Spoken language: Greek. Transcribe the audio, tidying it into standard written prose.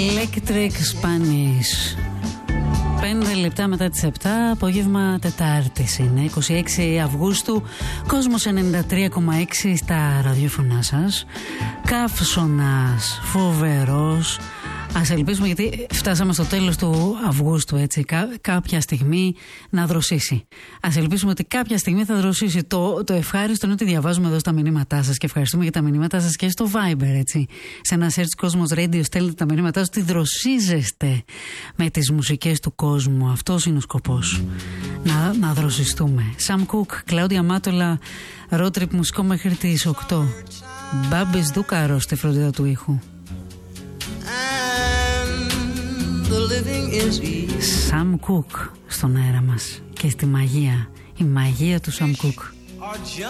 Electric Spanish. 5 λεπτά μετά τις 7, απόγευμα Τετάρτης είναι, 26 Αυγούστου, Κόσμος 93,6 στα ραδιόφωνά σας. Καύσωνας, φοβερός. Ας ελπίσουμε, γιατί φτάσαμε στο τέλος του Αυγούστου, έτσι, κάποια στιγμή να δροσίσει. Ας ελπίσουμε ότι κάποια στιγμή θα δροσίσει. Το ευχάριστο είναι ότι διαβάζουμε εδώ στα μηνύματά σας και ευχαριστούμε για τα μηνύματά σας και στο Viber, έτσι. Σε ένα search Κόσμος Radio στέλνετε τα μηνύματά σας ότι δροσίζεστε με τις μουσικές του κόσμου. Αυτός είναι ο σκοπός. Να δροσιστούμε. Sam Cooke, Κλάουδια Μάτολα, road trip μουσικό μέχρι τις 8. Μπάμπης Δούκαρο στη φροντίδα του ήχου. Sam Cooke στον αέρα μας και στη μαγεία, η μαγεία του Sam Cooke.